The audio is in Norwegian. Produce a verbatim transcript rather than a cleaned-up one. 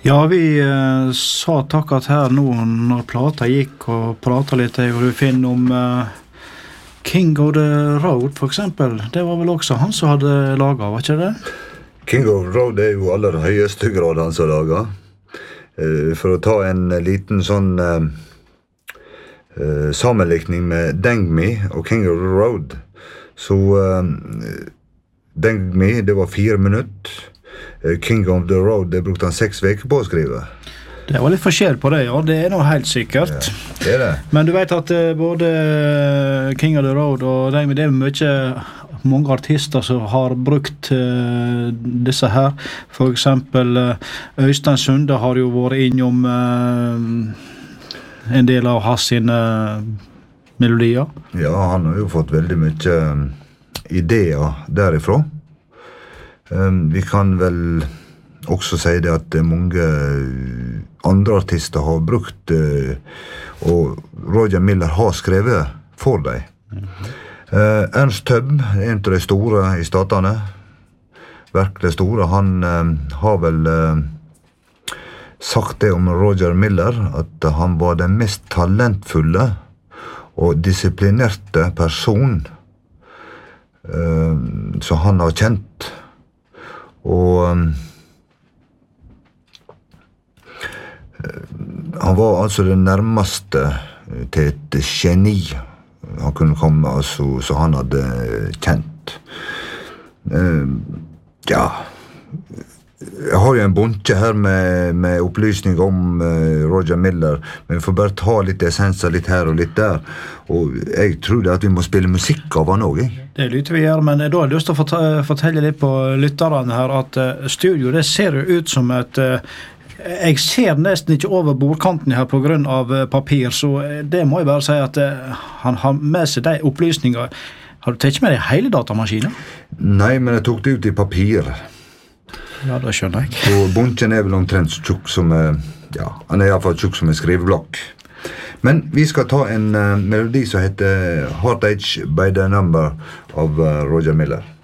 Ja, vi eh, sa takk at her nå når plata gikk og pratet litt, jeg og du finner om eh, King of the Road for eksempel. Det var vel også han som hadde laget, var ikke det? King of the Road er jo aller høyeste grad han som lager. Eh, for å ta en liten sånn eh, eh, sammenlikning med Deng Mi og King of the Road, så eh, Deng Mi, det var fire minutter. King of the Road, det brukte han seks veker på å skrive. Det var litt forskjell på det, ja. Det er noe helt sikkert. Ja, det er det. Men du vet at uh, både King of the Road og det, det er mye, mange artister som har brukt uh, disse her. For eksempel uh, Øystein Sunde har jo vært innom uh, en del av hans sine melodier. Ja, han har jo fått veldig mye um, ideer derifra. Um, vi kan vel også si det at mange andre artister har brukt uh, og Roger Miller har skrevet for dem. Mm-hmm. uh, Ernst Tubb, en av de store i statene, virkelig store, han uh, har vel uh, sagt det om Roger Miller, at han var den mest talentfulle og disiplinerte person uh, som han har kjent. Og um, han var altså det nærmeste til et geni han kunne komme, altså, så han hadde kjent. Uh, ja, jeg har jo en bunke her med, med opplysning om uh, Roger Miller, men vi får bare ta litt essenser litt her og litt der, og jeg tror det at vi må spille musikk av han også, jeg. Det lytter vi gjør, men da har jeg lyst til å fortelle, fortelle litt på lytterne her, at uh, studio, det ser jo ut som et uh, jeg ser nesten ikke over bordkanten her på grunn av uh, papir, så det må jeg bare si at uh, han har med seg de opplysninger. Har du tatt med deg hele datamaskinen? Nei, men jeg tok det ut i papir. Ja, det skjønner jeg. Og bunken er vel omtrent så tjukk som, ja, han er i hvert fall tjukk som en skriveblokk. Men vi skal ta en uh, melodi som heter Heartache by the Number av uh, Roger Miller.